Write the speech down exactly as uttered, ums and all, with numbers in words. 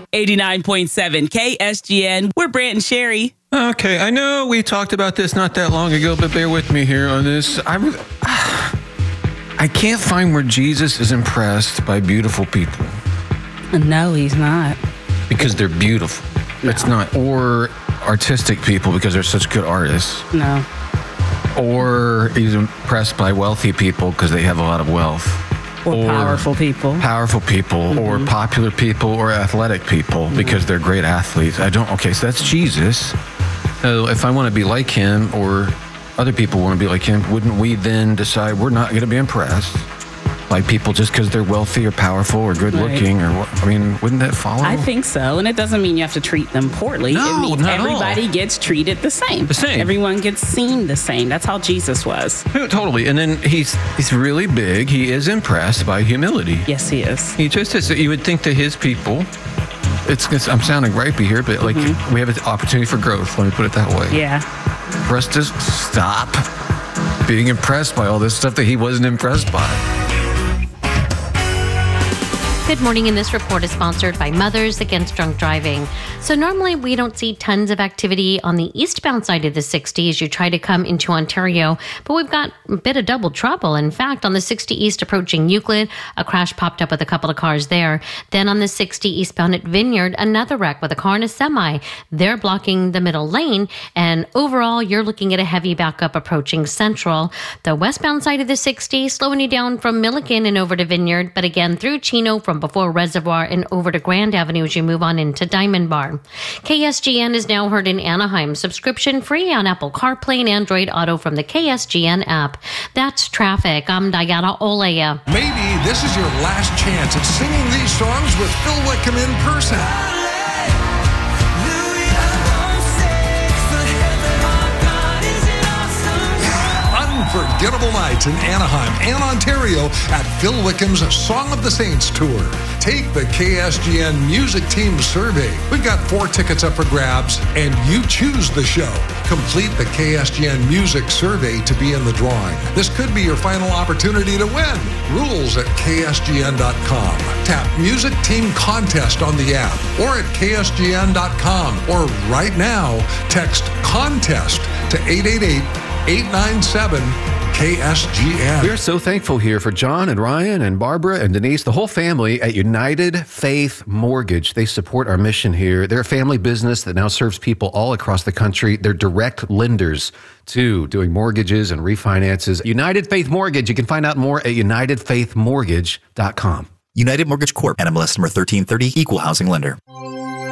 eighty-nine point seven K S G N. We're Brant and Sherry. Okay, I know we talked about this not that long ago, but bear with me here on this. I, I can't find where Jesus is impressed by beautiful people. No, he's not. Because they're beautiful. No. It's not. Or artistic people because they're such good artists. No. Or he's impressed by wealthy people because they have a lot of wealth. Or, or powerful people. Powerful people, mm-hmm. or popular people, or athletic people mm-hmm. because they're great athletes. I don't, okay, so that's Jesus. So if I want to be like him, or other people want to be like him, wouldn't we then decide we're not going to be impressed by people just because they're wealthy or powerful or good looking? Right. Or what? I mean, wouldn't that follow? I think so. And it doesn't mean you have to treat them poorly. No, it means not everybody at all. gets treated the same. The same. Everyone gets seen the same. That's how Jesus was. No, totally. And then he's he's really big. He is impressed by humility. Yes, he is. He just is. You would think that his people, it's, it's I'm sounding gripey here, but like mm-hmm. we have an opportunity for growth. Let me put it that way. Yeah. For us to stop being impressed by all this stuff that he wasn't impressed by. Good morning, and this report is sponsored by Mothers Against Drunk Driving. So normally we don't see tons of activity on the eastbound side of the sixty as you try to come into Ontario, but we've got a bit of double trouble. In fact, on the sixty East approaching Euclid, a crash popped up with a couple of cars there. Then on the sixty eastbound at Vineyard, another wreck with a car and a semi. They're blocking the middle lane, and overall you're looking at a heavy backup approaching Central. The westbound side of the sixty slowing you down from Milliken and over to Vineyard, but again through Chino from before Reservoir and over to Grand Avenue as you move on into Diamond Bar. K S G N is now heard in Anaheim, subscription free on Apple CarPlay and Android Auto from the K S G N app. That's traffic. I'm Diana Olea. Maybe this is your last chance at singing these songs with Phil Wickham in person. Unforgettable nights in Anaheim and Ontario at Phil Wickham's Song of the Saints Tour. Take the K S G N Music Team Survey. We've got four tickets up for grabs, and you choose the show. Complete the K S G N Music Survey to be in the drawing. This could be your final opportunity to win. Rules at K S G N dot com. Tap Music Team Contest on the app or at K S G N dot com. Or right now, text CONTEST to eight eight eight, eight nine seven, K S G N. We are so thankful here for John and Ryan and Barbara and Denise, the whole family at United Faith Mortgage. They support our mission here. They're a family business that now serves people all across the country. They're direct lenders too, doing mortgages and refinances. United Faith Mortgage. You can find out more at united faith mortgage dot com. United Mortgage Corp. N M L S number thirteen thirty, Equal Housing Lender.